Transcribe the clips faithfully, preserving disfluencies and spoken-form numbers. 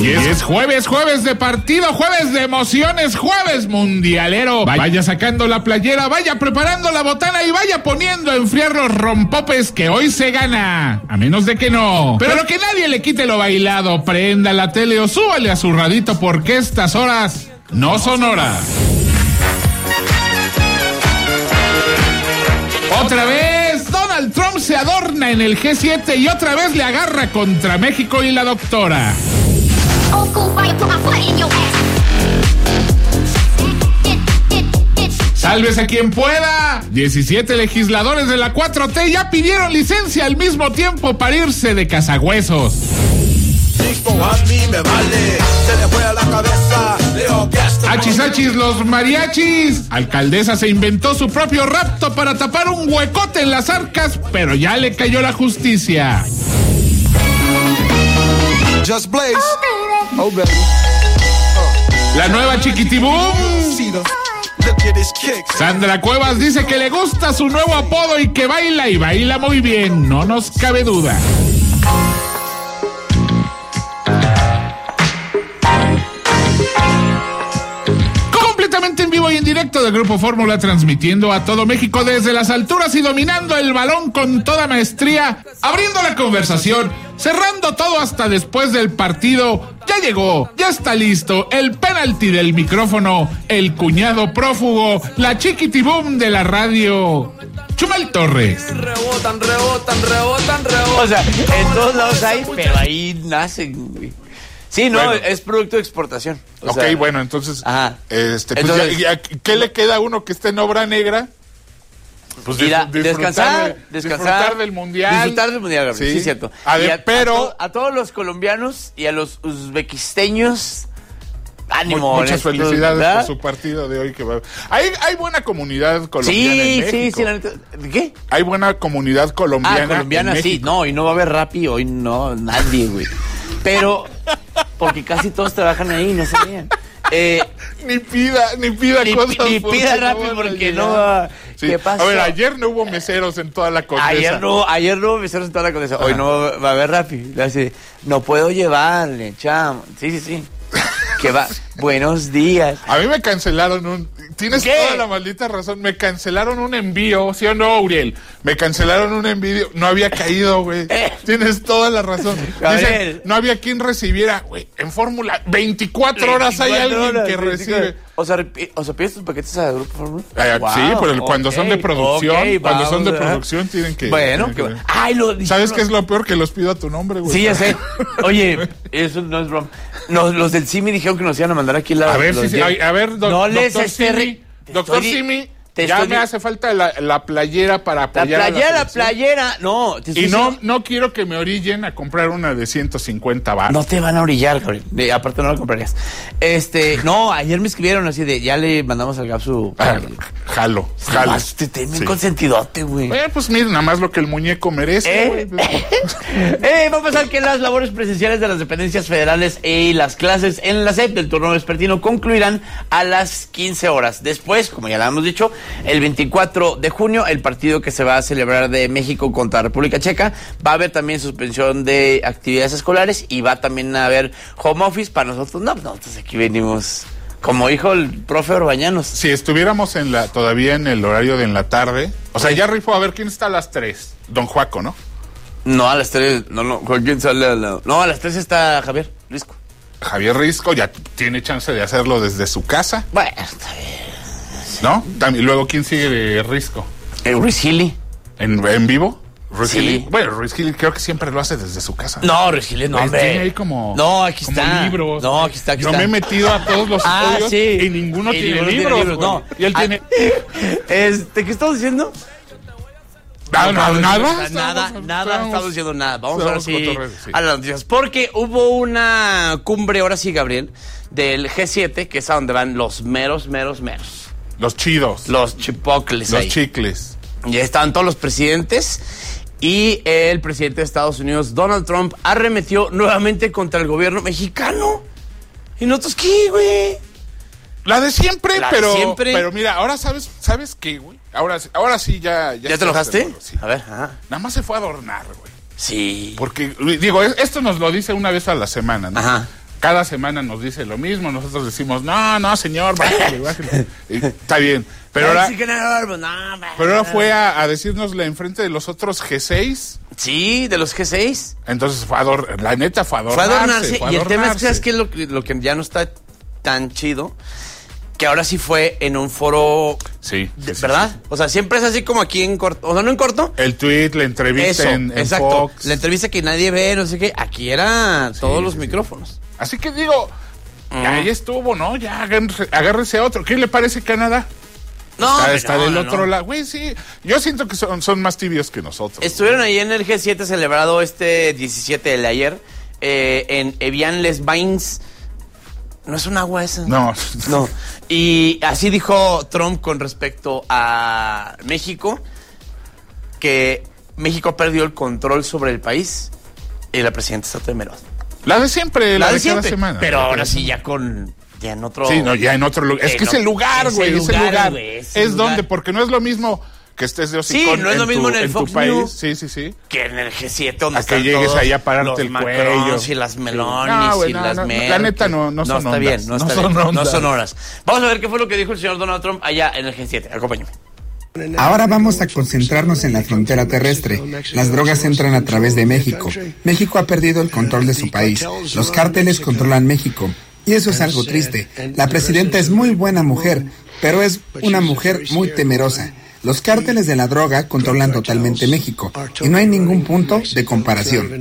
Y es, es jueves, jueves de partido, jueves de emociones, jueves mundialero. Vaya sacando la playera, vaya preparando la botana y vaya poniendo a enfriar los rompopes que hoy se gana. A menos de que no. Pero que nadie le quite lo bailado. Prenda la tele o súbale a su radito porque estas horas no son horas. Otra vez, Donald Trump se adorna en el G siete y otra vez le agarra contra México y la doctora. Sálvese a quien pueda. diecisiete legisladores de la cuatro T ya pidieron licencia al mismo tiempo para irse de cazagüesos. A mí me vale, se le fue a la cabeza. Achis, achis, los mariachis. Alcaldesa se inventó su propio rapto para tapar un huecote en las arcas, pero ya le cayó la justicia. Just Blaze. Oh, baby. La nueva Chiquitibum. Sandra Cuevas dice que le gusta su nuevo apodo y que baila y baila muy bien, no nos cabe duda. Completamente en vivo y en directo del Grupo Fórmula, transmitiendo a todo México desde las alturas y dominando el balón con toda maestría, abriendo la conversación, cerrando todo hasta después del partido. Ya llegó, ya está listo el penalti del micrófono, el cuñado prófugo, la Chiquitibum de la radio, Chumel Torres. Rebotan, rebotan, rebotan, rebotan. O sea, en todos lados hay, pero ahí nacen, güey. Sí, no, bueno, es producto de exportación. O ok, sea, bueno, entonces, ajá. este, pues entonces, ya, ya, ¿qué le queda a uno que esté en obra negra? Pues Mira, descansar, de, descansar, disfrutar del mundial. Disfrutar del mundial, Gabriel, sí, sí, cierto. A ver, a, pero... A, to, a todos los colombianos y a los uzbequisteños, ánimo. Muchas esto, felicidades ¿verdad? por su partido de hoy. Que va. Hay, hay buena comunidad colombiana sí, en México. Sí, sí, la neta. ¿Qué? Hay buena comunidad colombiana. Ah, colombiana, en sí. México. No, y no va a haber Rappi hoy, no, nadie, güey. Pero, porque casi todos trabajan ahí, no sabían. Eh, ni pida, ni pida ni, cosas. Ni pida Rappi no porque no va. Sí. ¿Qué pasa? A ver, ayer no hubo meseros en toda la Condesa. Ayer no, ayer no hubo meseros en toda la Condesa. Hoy no va a haber Rappi. Así, no puedo llevarle, chamo. Sí, sí, sí. Que va. Buenos días. A mí me cancelaron un... Tienes ¿Qué? toda la maldita razón. Me cancelaron un envío, ¿sí o no, Uriel? Me cancelaron un envío. No había caído, güey. Eh. Tienes toda la razón. Dicen, no había quien recibiera, güey. En Fórmula, veinticuatro horas hay alguien horas, que veinticuatro. recibe. O sea, o sea, ¿pides tus paquetes a Grupo Fórmula? Eh, wow, sí, pero okay, cuando son de producción, okay, cuando vamos, son de ¿verdad? producción tienen que... Bueno, tienen que... que... Ay, lo... ¿Sabes qué es lo peor? Que los pido a tu nombre, güey. Sí, ya sé. Oye, eso no es broma. Nos, los del C I M I dijeron que nos iban a mandar aquí la... A ver, sí, sí, a, a ver, do, no doctor les Simi, doctor estoy... Simi, Te ya estoy... me hace falta la, la playera para apoyar la playera, a la la playera, no. Te y no, no quiero que me orillen a comprar una de ciento cincuenta baros. No te van a orillar, Gabriel. De, aparte no la comprarías. Este, no, ayer me escribieron así de, ya le mandamos al Gap su... Ah, jalo, jalo. Más, te tienen sí. consentidote, güey. Eh, pues mira, nada más lo que el muñeco merece, eh, eh, va a pasar que las labores presenciales de las dependencias federales y las clases en la S E P del turno vespertino concluirán a las quince horas. Después, como ya lo hemos dicho, el veinticuatro de junio, el partido que se va a celebrar de México contra República Checa, va a haber también suspensión de actividades escolares y va también a haber home office para nosotros. No, nosotros aquí venimos, como dijo el profe Orbañanos. Si estuviéramos en la todavía en el horario de en la tarde, o sea, ya rifó, a ver, ¿quién está a las tres? Don Juaco, ¿no? No, a las tres, no, no, ¿quién sale a la... No, a las tres está Javier Risco. Javier Risco ya tiene chance de hacerlo desde su casa. Bueno, está bien. ¿No? También, luego, ¿quién sigue de Risco? El Ruiz Gili. ¿En, en vivo? Ruiz sí. Gili. Bueno, Ruiz Gili creo que siempre lo hace desde su casa. No, Ruiz Gili no, hombre. Tiene ahí como... No, aquí como está. libros. No, aquí está, aquí Yo está. me he metido a todos los ah, estudios sí. y ninguno y tiene ninguno libros. Tiene libros no. Y él ah, tiene... Este, ¿qué estamos diciendo? No, no, no, nada. Nada, nada, nada, no estamos diciendo nada. Vamos ahora sí, sí a las noticias. Porque hubo una cumbre, ahora sí, Gabriel, del G siete, que es a donde van los meros, meros, meros. Los chidos. Los chipocles. Los ahí. chicles. Ya estaban todos los presidentes. Y el presidente de Estados Unidos, Donald Trump, arremetió nuevamente contra el gobierno mexicano. ¿Y nosotros qué, güey? La de siempre, La pero. de siempre. Pero mira, ahora sabes, ¿sabes qué, güey? Ahora, ahora sí ya. ¿Ya, ¿Ya te enojaste? Sí. A ver, ajá. Nada más se fue a adornar, güey. Sí. Porque, digo, esto nos lo dice una vez a la semana, ¿no? Ajá. cada semana nos dice lo mismo, nosotros decimos, no, no, señor, bájale, bájale. Y está bien, pero ahora, pero ahora fue a, a decírnosle enfrente de los otros G seis. Sí, de los G seis. Entonces fue a ador- la neta fue a Fue a adornarse. adornarse. fue a Y el tema es que, adornarse. ¿sabes qué? Lo, que- lo que ya no está tan chido, que ahora sí fue en un foro, Sí, de- sí, sí, ¿verdad? sí. O sea, siempre es así como aquí en corto, o sea, no en corto. El tweet, la entrevista Eso, en, en exacto. Fox. La entrevista que nadie ve, no sé qué. Aquí era todos Sí, los sí, sí. micrófonos. Así que digo, ya, ya estuvo, ¿no? Ya agárrese, agárrese a otro. ¿Qué le parece Canadá? No, está pero está no, del no, otro no. lado. Güey, sí. Yo siento que son, son más tibios que nosotros. Estuvieron ahí en el G siete celebrado este diecisiete del ayer, eh, en Evian-les-Bains. ¿No es un agua esa? No. No. Y así dijo Trump con respecto a México, que México perdió el control sobre el país y la presidenta está temerosa. La de siempre, la, La de de cada siempre. semana. Pero La de ahora cada sí semana. ya con... Ya en otro... Sí, no, ya en otro lugar. Es Eh, que no, es el lugar, es güey. el Es el lugar, lugar. güey, es Es, el lugar. donde, porque no es lo mismo que estés de Sí, hocicón no es lo en mismo tu, en el en tu Fox país. News. Sí, sí, sí. Que en el G siete donde A que están llegues todos ahí a pararte los el Macrons cuello. y las Sí. Melonis No, güey, y no, las no, Merkel. la neta no- no son está ondas, bien, no, no está son bien, no ondas. son horas. Vamos a ver qué fue lo que dijo el señor Donald Trump allá en el G siete. Acompáñame. Ahora vamos a concentrarnos en la frontera terrestre. Las drogas entran a través de México. México ha perdido el control de su país. Los cárteles controlan México. Y eso es algo triste. La presidenta es muy buena mujer, pero es una mujer muy temerosa. Los cárteles de la droga controlan totalmente México. Y no hay ningún punto de comparación.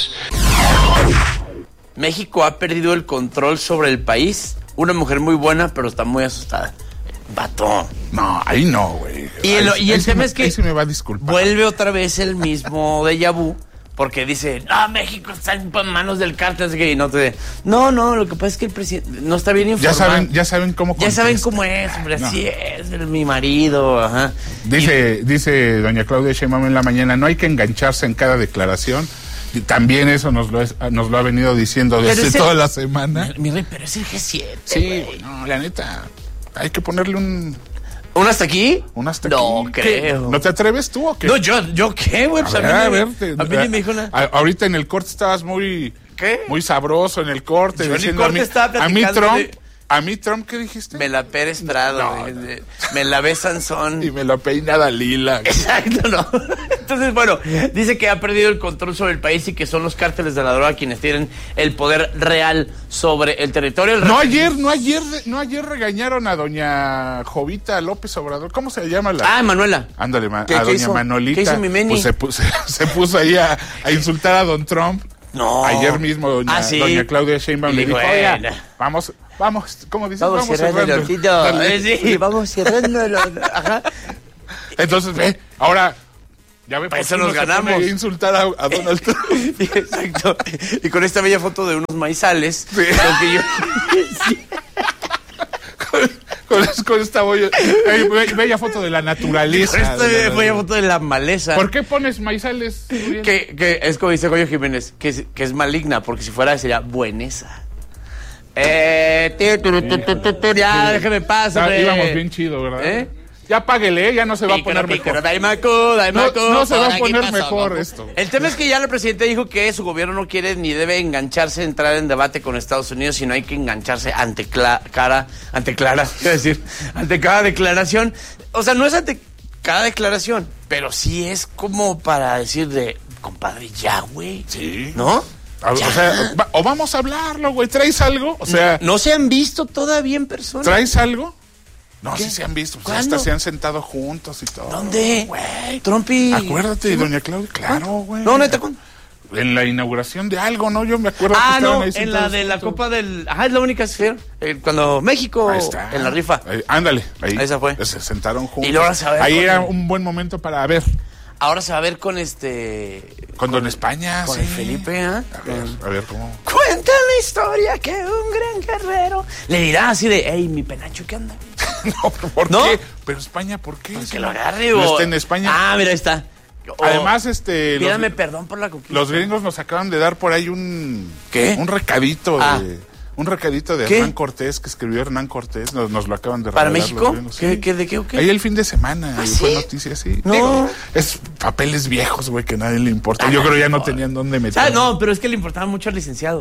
México ha perdido el control sobre el país. Una mujer muy buena, pero está muy asustada. Vato. No, ahí no, güey. Y el, Ahí- y el ahí sí tema me- es que ahí sí me va a disculpar. vuelve otra vez el mismo déjà vu, porque dice, no, México está en manos del cártel, así que y no te... No, no, lo que pasa es que el presidente no está bien informado. Ya saben, ya saben cómo Ya saben contesta. cómo es, hombre, No. así es, el- mi marido, ajá. Dice, dice doña Claudia Sheinbaum en la mañana, no hay que engancharse en cada declaración. Y también eso nos lo, es- nos lo ha venido diciendo Pero desde ese- toda la semana. Mi, mi rey, pero es el G siete, Sí, güey. güey, no, la neta, hay que ponerle un, ¿Un hasta aquí? un hasta No aquí. ¿Qué? creo. ¿No te atreves tú o qué? No, yo, ¿yo qué, güey? A Pues a, ver, mí, a no- ver, te- a mí ni me dijo nada. a- ahorita en el corte estabas muy, ¿Qué? muy sabroso en el corte. Yo en el diciendo corte a mí, estaba a mí platicando Trump, de- a mí Trump, ¿qué dijiste? Me la Pérez Prado, No, güey, no. de- me la ve Sansón. Y me lo peina Dalila. Exacto, ¿no? Entonces, bueno, dice que ha perdido el control sobre el país y que son los cárteles de la droga quienes tienen el poder real sobre el territorio. El No re- ayer, no ayer, no ayer regañaron a doña Jovita López Obrador. ¿Cómo se llama la? Ah, Manuela. Ándale, ma- ¿Qué- a qué doña hizo? Manolita. ¿Qué hizo mi Meni? Pues se puso, se puso ahí a, a insultar a don Trump. No. Ayer mismo doña, Ah, sí. doña Claudia Sheinbaum Y le dijo, dijo, "Oiga, "Bueno". vamos, vamos, ¿cómo dices? Vamos, cerrando el cerrando". ojito. Dale. Eh, sí, vamos cerrando el ojo. Ajá. Entonces, ve, ahora, ya ve, Para por eso qué nos uno se pone ganamos. ahí a insultar a, a Donald Trump. Exacto. Y con esta bella foto de unos maizales. Sí. lo que yo... con, con- con esta bella, eh, be- bella foto de la naturaleza. Con esta de la- bella foto de la maleza. ¿Por qué pones maizales? Uriel? Que, que es como dice Goyo Jiménez, que es, que es maligna, porque si fuera sería buenesa. Eh, tu, tu, tu, tu, tu, tu, ya, déjeme pasar. Ah, íbamos bien chido, ¿verdad? ¿Eh? Ya páguele, ya no se va a Pícaro, poner pícaro, mejor. daimaku, daimaku, No- no se va a por aquí poner pasó, mejor ¿no? esto. El tema es que ya el presidente dijo que su gobierno no quiere ni debe engancharse, entrar en debate con Estados Unidos, sino hay que engancharse ante cla- cara, ante clara, quiero decir, ante cada declaración. O sea, no es ante cada declaración, pero sí es como para decir de, compadre, ya, güey. Sí. ¿No? O Ya. sea, va- o vamos a hablarlo, güey. ¿Traes algo? O sea, ¿No se han visto todavía en persona? ¿traes algo? No, ¿Qué? sí se han visto. Pues ¿Cuándo? hasta se han sentado juntos y todo. ¿Dónde? Güey. Trump y... Acuérdate de doña Claudia. Claro, güey. No, neta, ¿cuándo? En la inauguración de algo, ¿no? Yo me acuerdo que Ah, estaban no, ahí en la sentados de la juntos. Copa del... Ajá, es la única que se fue, eh, cuando México Ahí está. en la rifa. Ahí, ándale, ahí. Esa fue. Se sentaron juntos. Y luego se va a ver ahí con era el- un buen momento para ver. Ahora se va a ver con este... Con, Don España, Con sí. el Felipe, ¿ah? A ver, a ver cómo. Cuenta la historia que un gran guerrero... Le dirá así de, hey, mi penacho, ¿qué anda? No, pero ¿por ¿No? qué? Pero España, ¿por qué? Que lo agarre, No o... está en España. Ah, mira, ahí está. O, Además, este. los- Pídame perdón por la conquista. Los gringos nos acaban de dar por ahí un... ¿Qué? Un recadito Ah. de... Un recadito de ¿Qué? Hernán Cortés, que escribió Hernán Cortés, nos, nos lo acaban de ¿Para regalar México? los gringos, ¿Qué, sí. qué, ¿De qué o qué? Ahí el fin de semana, ¿Ah, y fue sí? noticia, sí. No. Digo, es papeles viejos, güey, que a nadie le importa. Yo creo ya no tenían dónde meter. Ah, no, pero es que le importaba mucho al licenciado.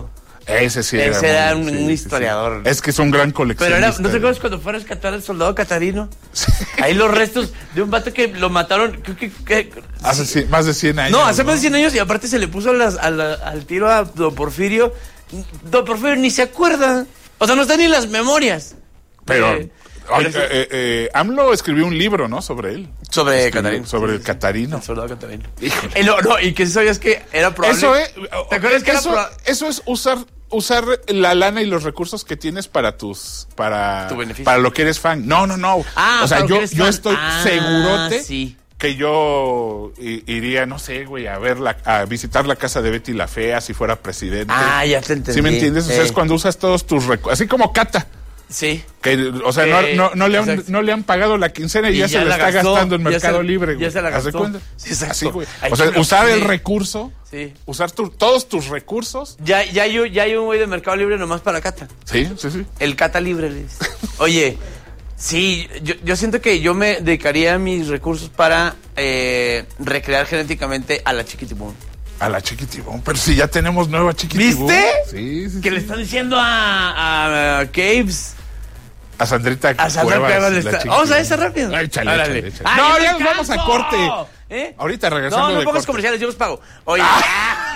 Ese sí era. Ese era muy, un, sí, un sí, historiador. Sí. Es que es un gran coleccionista. Pero era, ¿no te acuerdas cuando fue a rescatar al soldado Catarino? Sí. Ahí los restos de un vato que lo mataron, creo que... que hace sí. cien, más de cien años. No, hace ¿no? más de cien años y aparte se le puso a las, a la, al tiro a Don Porfirio. Don Porfirio ni se acuerda. O sea, no está ni en las memorias. Pero... Eh, Ay, eh, eh, eh, AMLO escribió un libro, ¿no? Sobre él. Sobre escribió, Catarino. Sobre el Catarino. El soldado Catarino. Eh, no, no, y que sabías que era probable. Eso es. ¿Te acuerdas que eso, era eso es usar usar la lana y los recursos que tienes para tus para tu beneficio. Para lo que eres fan. No, no, no. Ah, o sea, yo yo fan. estoy ah, segurote sí. que yo iría, no sé, güey, a ver la, a visitar la casa de Betty la Fea si fuera presidente. Ah, ya te entendí. ¿Sí me entiendes? O sea, es cuando usas todos tus recursos, así como Cata. Sí. Que, o sea, eh, no, no, no, le han, no le han pagado la quincena y, y ya, ya se la está gastó, gastando en Mercado se, Libre, güey. Ya se la gastó. ¿Haz de cuenta? Sí, exacto. Así, güey. O sea, usar el recurso, sí. usar tu, todos tus recursos. Ya, ya, hay, ya hay un güey de Mercado Libre nomás para Cata. Sí, sí, sí. El Cata Libre, les. Oye, sí, yo, yo siento que yo me dedicaría mis recursos para eh, recrear genéticamente a la Chiquitibum. A la Chiquitibum, pero si ya tenemos nueva Chiquitibum. ¿Viste? Sí, sí. Que sí. le están diciendo a, a, a Caves. A Sandrita A Sandra Cuevas, Cuevas le está... Vamos a esa rápido. Ay, chale, Árale. chale, chale. Ah, no, ya ya nos vamos a corte. ¿Eh? Ahorita regresando No, no de pongas corte. comerciales, yo los pago. Oye. Ah.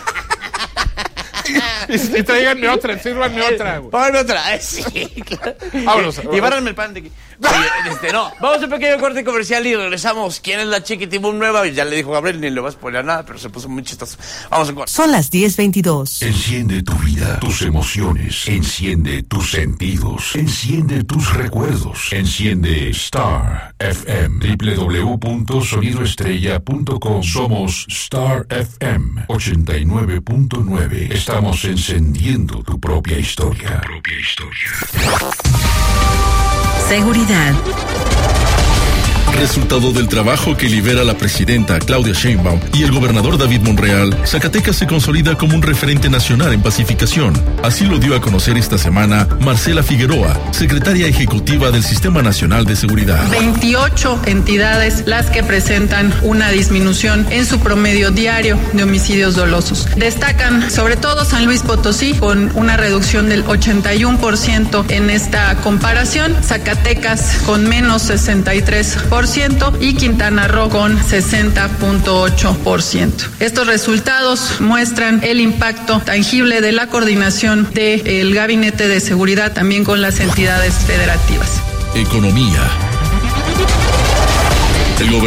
y, y tráiganme otra, sírvanme otra, güey. Pónganme otra. Sí, claro. Vámonos. Y bárranme el pan de aquí. Oye, este, no. Vamos a un pequeño corte comercial y regresamos. ¿Quién es la Chiquitibum nueva? Ya le dijo Gabriel, ni le va a spoiler nada, pero se puso muy chistoso. Vamos a un corte. Son las diez veintidós. Enciende tu vida, tus emociones. Enciende tus sentidos. Enciende tus recuerdos. Enciende Star F M. doble u doble u doble u punto sonido estrella punto com. Somos Star F M ochenta y nueve punto nueve. Estamos encendiendo tu propia historia. Tu propia historia. Seguridad. Resultado del trabajo que lidera la presidenta Claudia Sheinbaum y el gobernador David Monreal, Zacatecas se consolida como un referente nacional en pacificación. Así lo dio a conocer esta semana Marcela Figueroa, secretaria ejecutiva del Sistema Nacional de Seguridad. veintiocho entidades las que presentan una disminución en su promedio diario de homicidios dolosos. Destacan sobre todo San Luis Potosí con una reducción del ochenta y uno por ciento en esta comparación, Zacatecas con menos sesenta y tres por ciento y Quintana Roo con sesenta punto ocho por ciento. Estos resultados muestran el impacto tangible de la coordinación del Gabinete de Seguridad también con las entidades federativas. Economía. El